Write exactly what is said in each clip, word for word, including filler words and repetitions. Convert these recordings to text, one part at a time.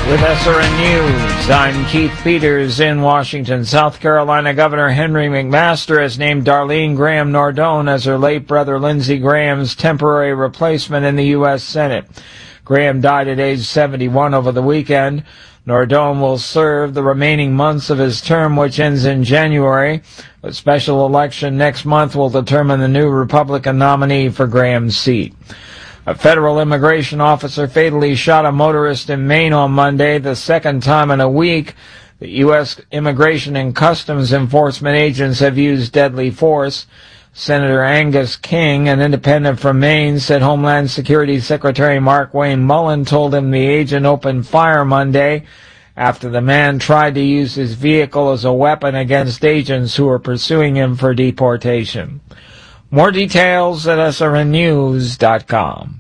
With S R N News, I'm Keith Peters in Washington. South Carolina Governor Henry McMaster has named Darlene Graham Nardone as her late brother Lindsey Graham's temporary replacement in the U S Senate. Graham died at age seventy-one over the weekend. Nardone will serve the remaining months of his term, which ends in January. A special election next month will determine the new Republican nominee for Graham's seat. A federal immigration officer fatally shot a motorist in Maine on Monday, the second time in a week. The U S Immigration and Customs Enforcement agents have used deadly force. Senator Angus King, an independent from Maine, said Homeland Security Secretary Markwayne Mullin told him the agent opened fire Monday after the man tried to use his vehicle as a weapon against agents who were pursuing him for deportation. More details at S R N news dot com.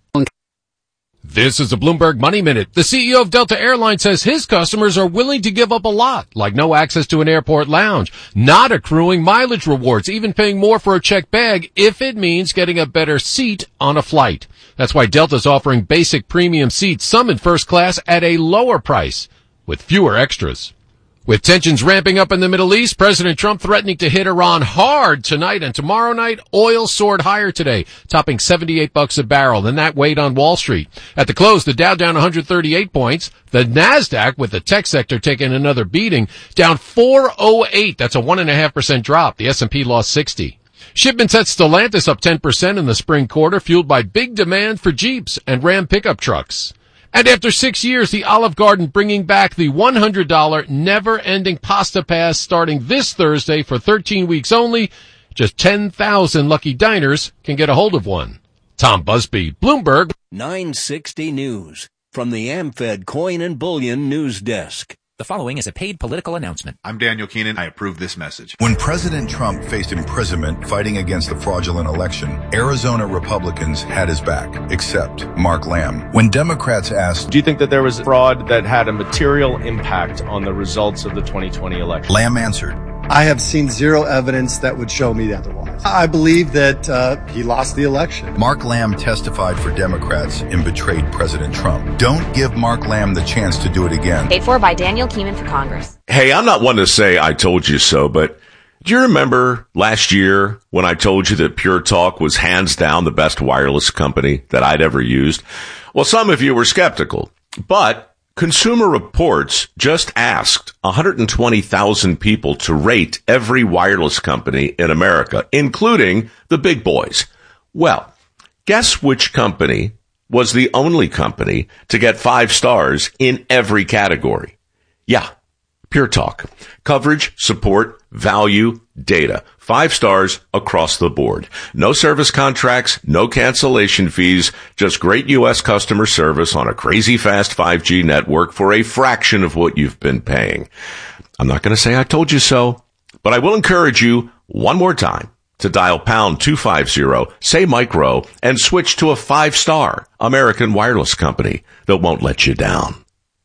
This is a Bloomberg Money Minute. The C E O of Delta Airlines says his customers are willing to give up a lot, like no access to an airport lounge, not accruing mileage rewards, even paying more for a checked bag if it means getting a better seat on a flight. That's why Delta's offering basic premium seats, some in first class, at a lower price, with fewer extras. With tensions ramping up in the Middle East, President Trump threatening to hit Iran hard tonight and tomorrow night, oil soared higher today, topping seventy-eight bucks a barrel, and that weighed on Wall Street. At the close, the Dow down one hundred thirty-eight points, the Nasdaq, with the tech sector taking another beating, down four oh eight. That's a one point five percent drop. The S and P lost sixty. Shipments at Stellantis up ten percent in the spring quarter, fueled by big demand for Jeeps and Ram pickup trucks. And after six years, the Olive Garden bringing back the one hundred dollars never-ending pasta pass starting this Thursday for thirteen weeks only. Just ten thousand lucky diners can get a hold of one. Tom Busby, Bloomberg. nine sixty News from the AmFed Coin and Bullion News Desk. The following is a paid political announcement. I'm Daniel Keenan. I approve this message. When President Trump faced imprisonment fighting against the fraudulent election, Arizona Republicans had his back, except Mark Lamb. When Democrats asked, do you think that there was fraud that had a material impact on the results of the twenty twenty election? Lamb answered, I have seen zero evidence that would show me otherwise. I believe that uh, he lost the election. Mark Lamb testified for Democrats and betrayed President Trump. Don't give Mark Lamb the chance to do it again. Paid for by Daniel Keenan for Congress. Hey, I'm not one to say I told you so, but do you remember last year when I told you that Pure Talk was hands down the best wireless company that I'd ever used? Well, some of you were skeptical, but Consumer Reports just asked one hundred twenty thousand people to rate every wireless company in America, including the big boys. Well, guess which company was the only company to get five stars in every category? Yeah, Pure Talk. Coverage, support, value, data. Five stars across the board. No service contracts, no cancellation fees, just great U S customer service on a crazy fast five G network for a fraction of what you've been paying. I'm not going to say I told you so, but I will encourage you one more time to dial pound two fifty, say micro, and switch to a five-star American wireless company that won't let you down.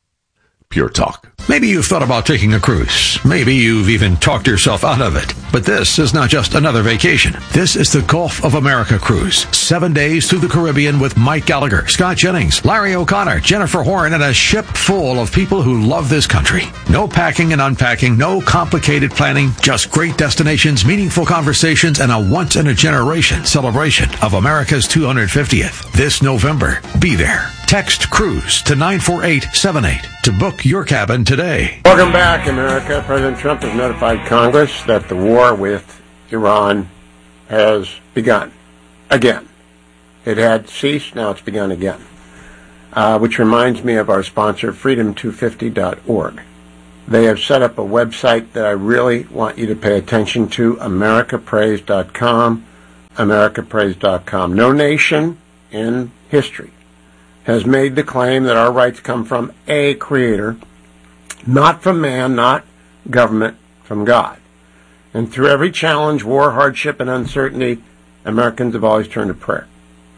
Pure Talk. Maybe you've thought about taking a cruise. Maybe you've even talked yourself out of it. But this is not just another vacation. This is the Gulf of America cruise. Seven days through the Caribbean with Mike Gallagher, Scott Jennings, Larry O'Connor, Jennifer Horn, and a ship full of people who love this country. No packing and unpacking, no complicated planning, just great destinations, meaningful conversations, and a once-in-a-generation celebration of America's two hundred fiftieth. This November, be there. Text CRUISE to nine four eight seven eight to book your cabin today. Welcome back, America. President Trump has notified Congress that the war with Iran has begun again. It had ceased, now it's begun again. Uh, which reminds me of our sponsor, freedom two fifty dot org. They have set up a website that I really want you to pay attention to, america praise dot com, america praise dot com. No nation in history has made the claim that our rights come from a creator, not from man, not government, from God. And through every challenge, war, hardship, and uncertainty, Americans have always turned to prayer.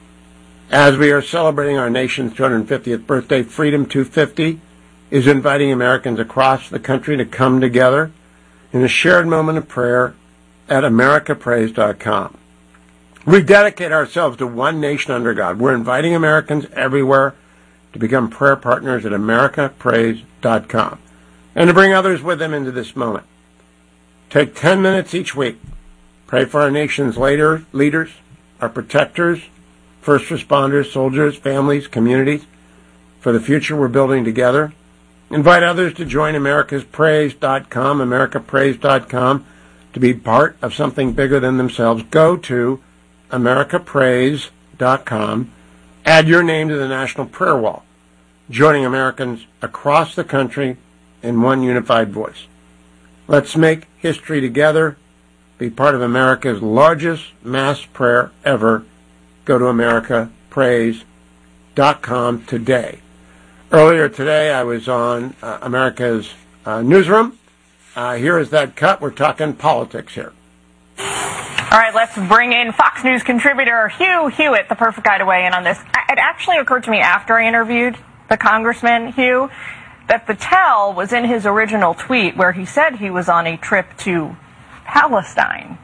As we are celebrating our nation's two hundred fiftieth birthday, Freedom two fifty is inviting Americans across the country to come together in a shared moment of prayer at america praise dot com. We dedicate ourselves to one nation under God. We're inviting Americans everywhere to become prayer partners at america prays dot com and to bring others with them into this moment. Take ten minutes each week. Pray for our nation's later leaders, our protectors, first responders, soldiers, families, communities, for the future we're building together. Invite others to join americas prays dot com, america prays dot com, to be part of something bigger than themselves. Go to america prays dot com, add your name to the National Prayer Wall, joining Americans across the country in one unified voice. Let's make history together. Be part of America's largest mass prayer ever. Go to america prays dot com today. Earlier today, I was on uh, America's uh, Newsroom. Uh, here is that cut. We're talking politics here. All right, let's bring in Fox News contributor Hugh Hewitt, the perfect guy to weigh in on this. It actually occurred to me after I interviewed the congressman, Hugh, that the tell was in his original tweet where he said he was on a trip to Palestine.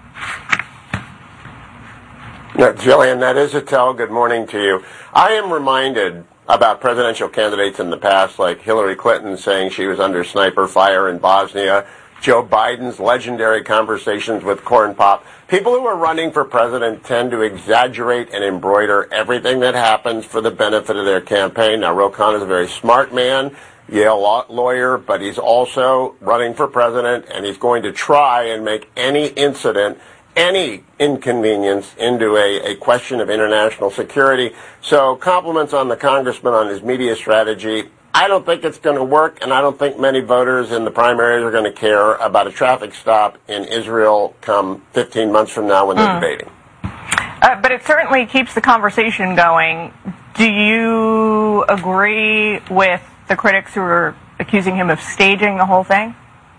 Yeah, Jillian, that is a tell. Good morning to you. I am reminded about presidential candidates in the past, like Hillary Clinton saying she was under sniper fire in Bosnia, Joe Biden's legendary conversations with Corn Pop. People who are running for president tend to exaggerate and embroider everything that happens for the benefit of their campaign. Now, Ro Khanna is a very smart man, Yale law- lawyer, but he's also running for president, and he's going to try and make any incident, any inconvenience into a, a question of international security. So compliments on the congressman on his media strategy. I don't think it's going to work, and I don't think many voters in the primaries are going to care about a traffic stop in Israel come fifteen months from now when they're mm. debating. Uh, but it certainly keeps the conversation going. Do you agree with the critics who are accusing him of staging the whole thing?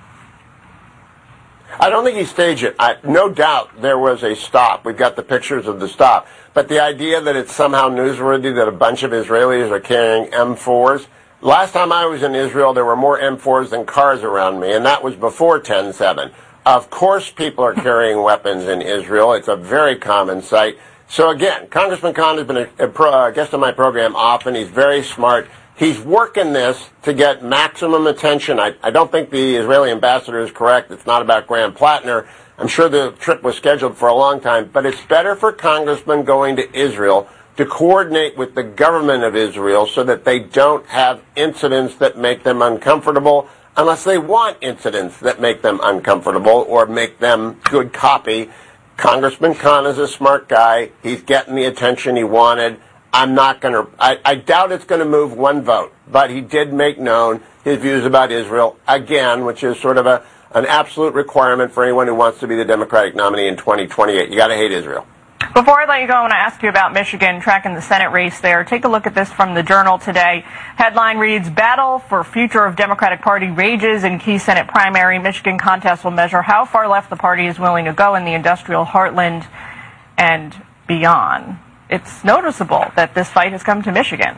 I don't think he staged it. I, no doubt there was a stop. We've got the pictures of the stop. But the idea that it's somehow newsworthy that a bunch of Israelis are carrying M fours. Last time I was in Israel, there were more M fours than cars around me, and that was before ten seven. Of course people are carrying weapons in Israel. It's a very common sight. So again, Congressman Khan has been a, a, pro, a guest on my program often. He's very smart. He's working this to get maximum attention. I, I don't think the Israeli ambassador is correct. It's not about Graham Plattner. I'm sure the trip was scheduled for a long time, but it's better for congressmen going to Israel to coordinate with the government of Israel so that they don't have incidents that make them uncomfortable, unless they want incidents that make them uncomfortable or make them good copy. Congressman Khan is a smart guy. He's getting the attention he wanted. I'm not going to, I, I doubt it's going to move one vote, but he did make known his views about Israel again, which is sort of a, an absolute requirement for anyone who wants to be the Democratic nominee in twenty twenty-eight. You got to hate Israel. Before I let you go, I want to ask you about Michigan, tracking the Senate race there. Take a look at this from the Journal today. Headline reads, Battle for Future of Democratic Party rages in key Senate primary. Michigan contest will measure how far left the party is willing to go in the industrial heartland and beyond. It's noticeable that this fight has come to Michigan.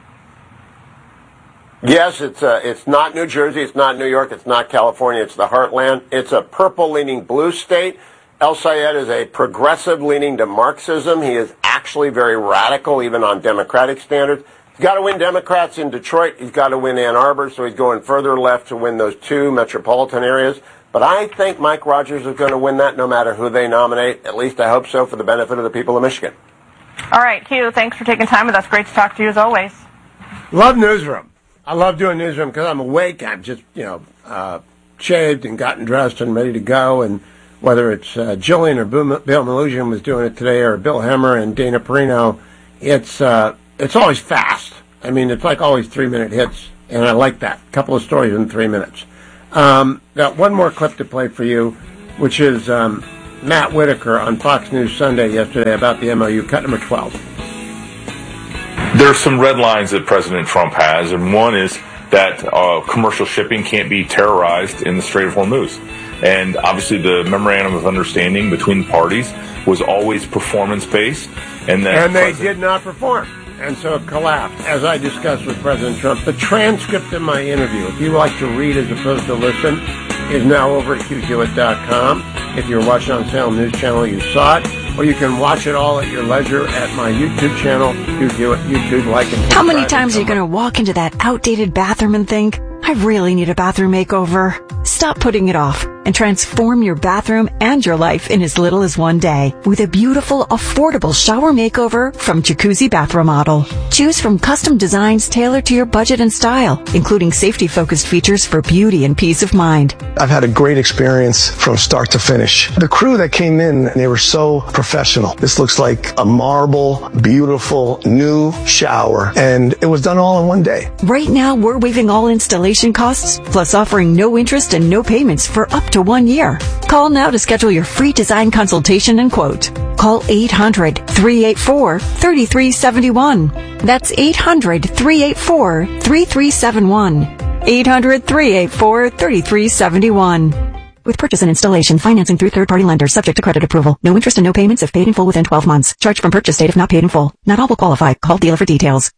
Yes, it's uh, it's not New Jersey, it's not New York, it's not California, it's the heartland. It's a purple-leaning blue state. El Sayed is a progressive leaning to Marxism. He is actually very radical, even on Democratic standards. He's got to win Democrats in Detroit. He's got to win Ann Arbor, so he's going further left to win those two metropolitan areas. But I think Mike Rogers is going to win that no matter who they nominate. At least I hope so, for the benefit of the people of Michigan. All right, Hugh, thanks for taking time with us. Great to talk to you as always. Love Newsroom. I love doing Newsroom because I'm awake. I'm just, you know, uh, shaved and gotten dressed and ready to go. And whether it's uh, Jillian or Bill Melugin was doing it today, or Bill Hemmer and Dana Perino, it's uh, it's always fast. I mean, it's like always three-minute hits, and I like that. A couple of stories in three minutes. Um, got one more clip to play for you, which is Um, Matt Whitaker on Fox News Sunday yesterday about the M O U, cut number twelve. There are some red lines that President Trump has, and one is that uh, commercial shipping can't be terrorized in the Strait of Hormuz. And obviously the memorandum of understanding between the parties was always performance-based. And, that and they President- did not perform, and so it collapsed, as I discussed with President Trump. The transcript of my interview, if you like to read as opposed to listen, is now over at Hugh Hewitt dot com. If you're watching on Salem News Channel, you saw it. or you can watch it all at your leisure at my YouTube channel. You do it, YouTube, like and subscribe. How many times are you going to walk into that outdated bathroom and think, I really need a bathroom makeover? Stop putting it off and transform your bathroom and your life in as little as one day with a beautiful, affordable shower makeover from Jacuzzi Bath Remodel. Choose from custom designs tailored to your budget and style, including safety-focused features for beauty and peace of mind. I've had a great experience from start to finish. The crew that came in, they were so professional. This looks like a marble, beautiful, new shower, and it was done all in one day. Right now, we're waiving all installation costs, plus offering no interest and no payments for up to one year. Call now to schedule your free design consultation and quote. Call eight hundred, three eight four, three three seven one. That's eight hundred, three eight four, three three seven one. eight hundred, three eight four, three three seven one. With purchase and installation, financing through third-party lenders, subject to credit approval. No interest and no payments if paid in full within twelve months. Charge from purchase date if not paid in full. Not all will qualify. Call dealer for details.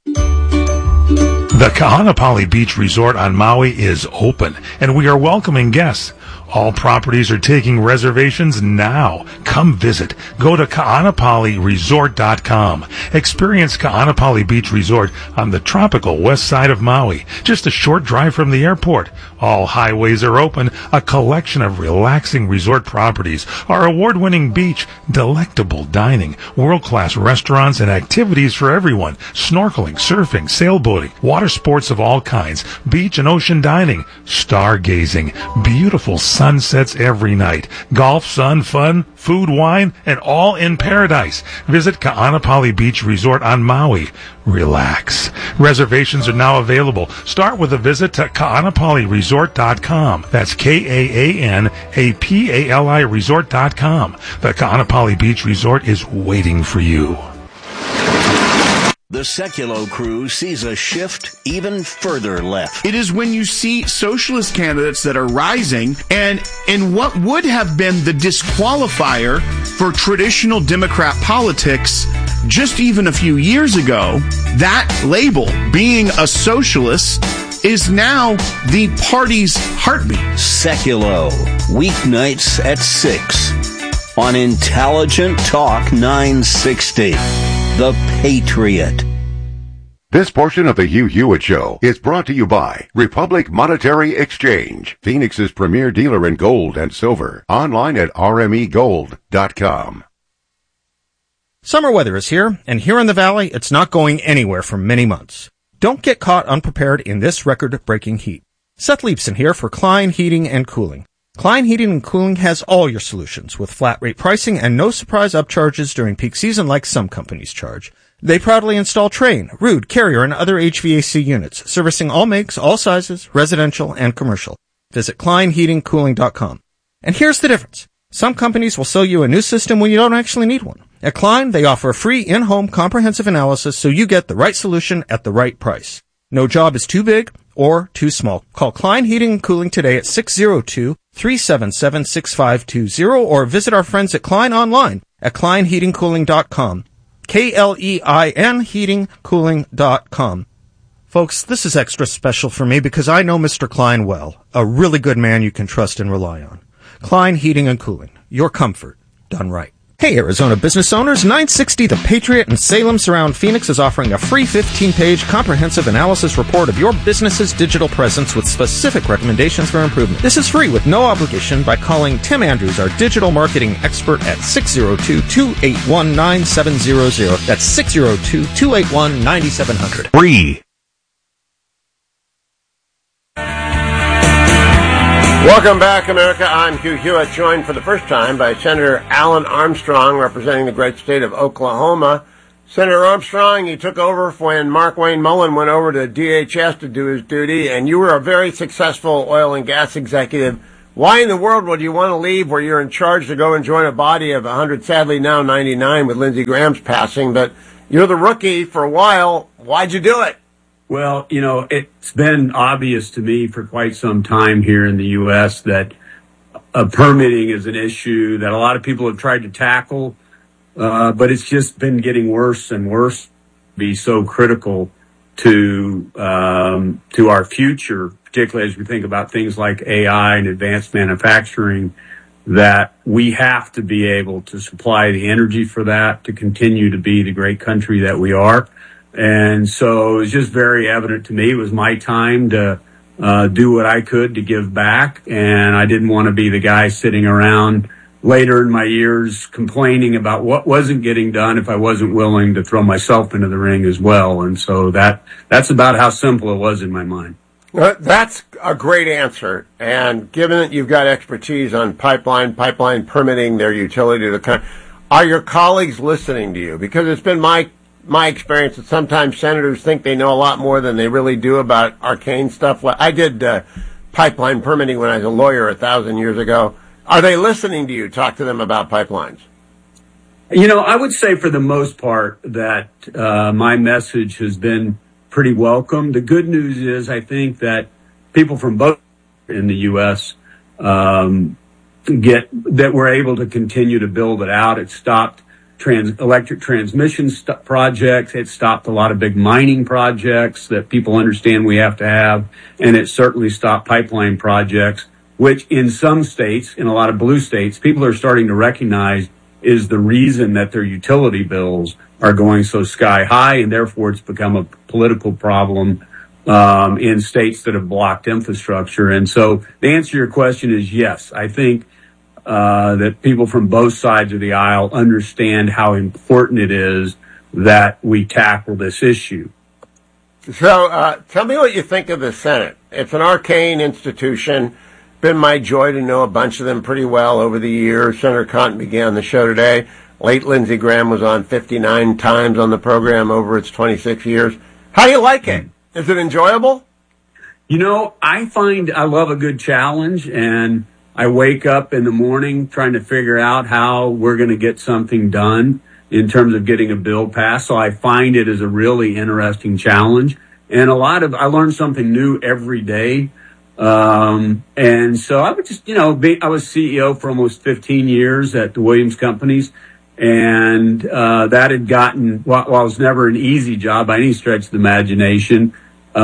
The Kahanapali Beach Resort on Maui is open, and we are welcoming guests. All properties are taking reservations now. Come visit. Go to kaanapali resort dot com. Experience Kaanapali Beach Resort on the tropical west side of Maui, just a short drive from the airport. All highways are open, a collection of relaxing resort properties, our award-winning beach, delectable dining, world-class restaurants, and activities for everyone. Snorkeling, surfing, sailboating, water sports of all kinds, beach and ocean dining, stargazing, beautiful sunsets every night, golf, sun, fun, food, wine, and all in paradise. Visit Kaanapali Beach Resort on Maui. Relax. Reservations are now available. Start with a visit to kaanapali resort dot com. That's K A A N A P A L I resort dot com. The Kaanapali Beach Resort is waiting for you. The Sekulow crew sees a shift even further left. It is when you see socialist candidates that are rising, and in what would have been the disqualifier for traditional Democrat politics just even a few years ago, that label, being a socialist, is now the party's heartbeat. Sekulow, weeknights at six on Intelligent Talk nine sixty. The Patriot. This portion of the Hugh Hewitt Show is brought to you by Republic Monetary Exchange, Phoenix's premier dealer in gold and silver. Online at r m e gold dot com. Summer weather is here, and here in the Valley, it's not going anywhere for many months. Don't get caught unprepared in this record-breaking heat. Seth Leibson here for Klein Heating and Cooling. Klein Heating and Cooling has all your solutions with flat rate pricing and no surprise upcharges during peak season like some companies charge. They proudly install Trane, Ruud, Carrier, and other H V A C units, servicing all makes, all sizes, residential and commercial. Visit klein heating cooling dot com. And here's the difference. Some companies will sell you a new system when you don't actually need one. At Klein, they offer a free in-home comprehensive analysis so you get the right solution at the right price. No job is too big or too small. Call Klein Heating and Cooling today at six oh two, three seven seven, six five two zero or visit our friends at Klein online at klein heating cooling dot com. K L E I N heating cooling dot com. Folks, this is extra special for me because I know Mister Klein well, a really good man you can trust and rely on. Klein Heating and Cooling, your comfort done right. Hey, Arizona business owners, nine sixty The Patriot in Salem Surround Phoenix is offering a free fifteen-page comprehensive analysis report of your business's digital presence with specific recommendations for improvement. This is free with no obligation by calling Tim Andrews, our digital marketing expert, at six oh two, two eight one, nine seven zero zero. That's six oh two, two eight one, nine seven zero zero. Free. Welcome back, America. I'm Hugh Hewitt, joined for the first time by Senator Alan Armstrong, representing the great state of Oklahoma. Senator Armstrong, you took over when Mark Wayne Mullen went over to D H S to do his duty, and you were a very successful oil and gas executive. Why in the world would you want to leave where you're in charge to go and join a body of one hundred, sadly now ninety-nine with Lindsey Graham's passing, but you're the rookie for a while. Why'd you do it? Well, you know, it's been obvious to me for quite some time here in the U S that uh, permitting is an issue that a lot of people have tried to tackle, uh, but it's just been getting worse and worse, be so critical to um, to our future, particularly as we think about things like A I and advanced manufacturing. that we have to be able to supply the energy for that to continue to be the great country that we are. And so it was just very evident to me it was my time to uh, do what I could to give back. And I didn't want to be the guy sitting around later in my years complaining about what wasn't getting done if I wasn't willing to throw myself into the ring as well. And so that that's about how simple it was in my mind. Well, that's a great answer. And given that you've got expertise on pipeline, pipeline permitting, their utility to the country, are your colleagues listening to you? Because it's been my my experience that sometimes senators think they know a lot more than they really do about arcane stuff. I did uh, pipeline permitting when I was a lawyer a thousand years ago. Are they listening to you talk to them about pipelines? You know, I would say for the most part that uh, my message has been pretty welcome. The good news is I think that people from both in the U S um, get that we're able to continue to build it out. It stopped trans, electric transmission st- projects. It stopped a lot of big mining projects that people understand we have to have. And it certainly stopped pipeline projects, which in some states, in a lot of blue states, people are starting to recognize is the reason that their utility bills are going so sky high, and therefore it's become a political problem um, in states that have blocked infrastructure. And so the answer to your question is yes. I think uh, that people from both sides of the aisle understand how important it is that we tackle this issue. So uh, tell me what you think of the Senate. It's an arcane institution. Been my joy to know a bunch of them pretty well over the years. Senator Cotton began the show today. Late Lindsey Graham was on fifty-nine times on the program over its twenty-six years. How do you like it? Is it enjoyable? You know, I find I love a good challenge, and I wake up in the morning trying to figure out how we're going to get something done in terms of getting a bill passed. So I find it as a really interesting challenge. And a lot of, I learn something new every day. Um, and so I would just, you know, be, I was C E O for almost fifteen years at the Williams Companies. And, uh, that had gotten, while, while it was never an easy job by any stretch of the imagination,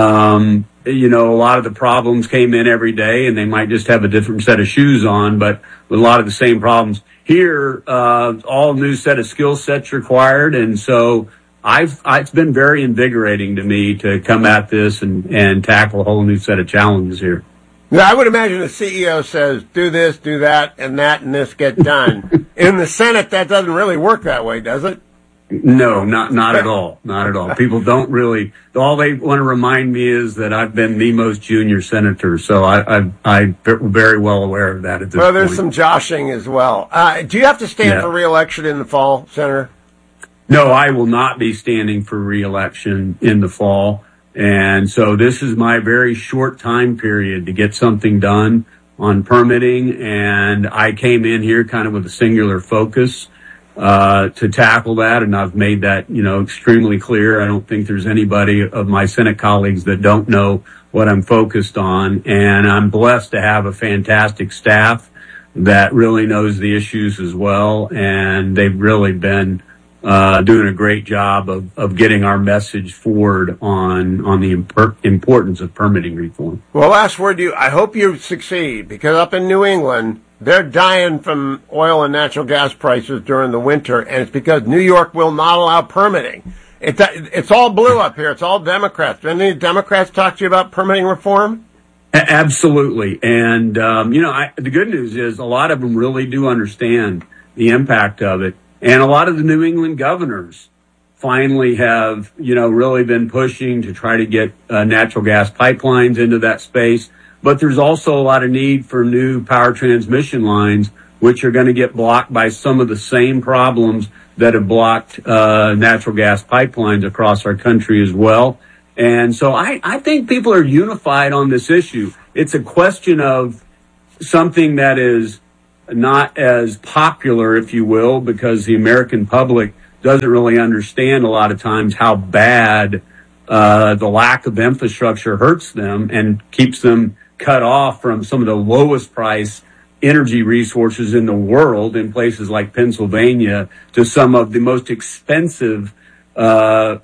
um, you know, a lot of the problems came in every day, and they might just have a different set of shoes on, but with a lot of the same problems. Here, uh, all new set of skill sets required. And so I've, it's been very invigorating to me to come at this and, and tackle a whole new set of challenges here. Yeah, I would imagine the C E O says, do this, do that, and that, and this get done. In the Senate, that doesn't really work that way, does it? No, not not at all. Not at all. People don't really, all they want to remind me is that I've been the most junior senator. So I, I, I'm very well aware of that at this well, there's point. some joshing as well. Uh, do you have to stand yeah. for re-election in the fall, Senator? No, I will not be standing for re-election in the fall. And so this is my very short time period to get something done on permitting. And I came in here kind of with a singular focus uh to tackle that. And I've made that, you know, extremely clear. I don't think there's anybody of my Senate colleagues that don't know what I'm focused on. And I'm blessed to have a fantastic staff that really knows the issues as well. And they've really been Uh, doing a great job of, of getting our message forward on on the imper- importance of permitting reform. Well, last word to you. I hope you succeed, because up in New England, they're dying from oil and natural gas prices during the winter, and it's because New York will not allow permitting. It's, it's all blue up here. It's all Democrats. Did any Democrats talk to you about permitting reform? A- absolutely. And, um, you know, I, the good news is a lot of them really do understand the impact of it. And a lot of the New England governors finally have, you know, really been pushing to try to get uh, natural gas pipelines into that space. But there's also a lot of need for new power transmission lines, which are going to get blocked by some of the same problems that have blocked uh, natural gas pipelines across our country as well. And so I, I think people are unified on this issue. It's a question of something that is not as popular, if you will, because the American public doesn't really understand a lot of times how bad uh the lack of infrastructure hurts them and keeps them cut off from some of the lowest price energy resources in the world in places like Pennsylvania to some of the most expensive uh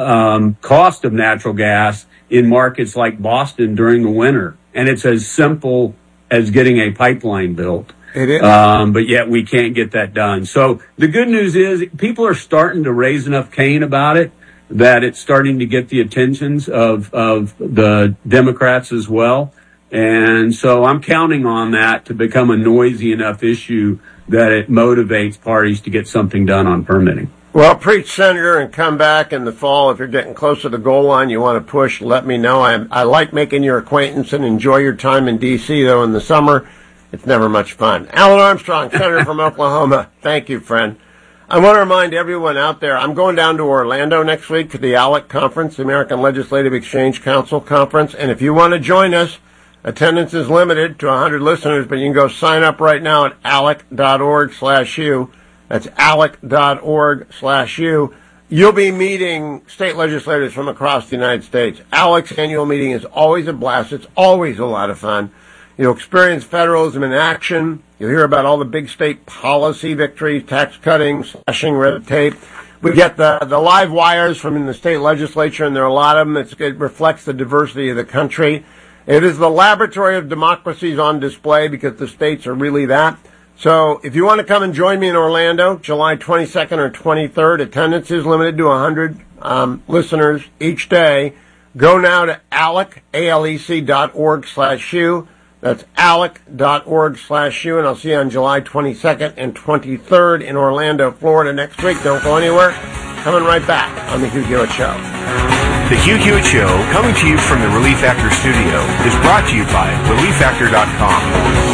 um cost of natural gas in markets like Boston during the winter. And it's as simple as getting a pipeline built. It is. Um, but yet we can't get that done. So the good news is people are starting to raise enough cane about it that it's starting to get the attentions of, of the Democrats as well. And so I'm counting on that to become a noisy enough issue that it motivates parties to get something done on permitting. Well, preach, Senator, and come back in the fall. If you're getting close to the goal line, you want to push, let me know. I, I like making your acquaintance and enjoy your time in D C, though, in the summer. It's never much fun. Alan Armstrong, Senator from Oklahoma. Thank you, friend. I want to remind everyone out there, I'm going down to Orlando next week to the ALEC conference, the American Legislative Exchange Council conference. And if you want to join us, attendance is limited to one hundred listeners, but you can go sign up right now at alec.org slash you. That's alec.org slash you. You'll be meeting state legislators from across the United States. ALEC's annual meeting is always a blast. It's always a lot of fun. You'll experience federalism in action. You'll hear about all the big state policy victories, tax cutting, slashing red tape. We get the, the live wires from the state legislature, and there are a lot of them. It's, it reflects the diversity of the country. It is the laboratory of democracies on display because the states are really that. So if you want to come and join me in Orlando, July twenty-second or twenty-third, attendance is limited to one hundred um, listeners each day. Go now to alec, A-L-E-C dot org slash you. That's alec.org slash you, and I'll see you on July twenty-second and twenty-third in Orlando, Florida next week. Don't go anywhere. Coming right back on The Hugh Hewitt Show. The Hugh Hewitt Show, coming to you from the Relief Factor studio, is brought to you by relief factor dot com.